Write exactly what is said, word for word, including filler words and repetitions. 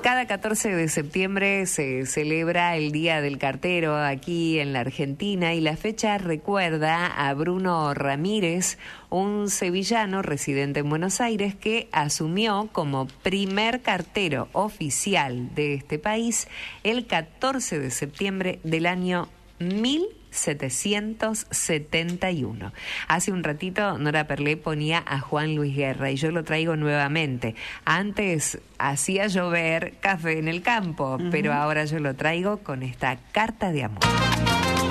Cada catorce de septiembre se celebra el Día del Cartero aquí en la Argentina y la fecha recuerda a Bruno Ramírez, un sevillano residente en Buenos Aires que asumió como primer cartero oficial de este país el catorce de septiembre del año mil setecientos setenta y uno. Hace un ratito Nora Perlé ponía a Juan Luis Guerra y yo lo traigo nuevamente. Antes hacía llover café en el campo, uh-huh. pero ahora yo lo traigo con esta carta de amor.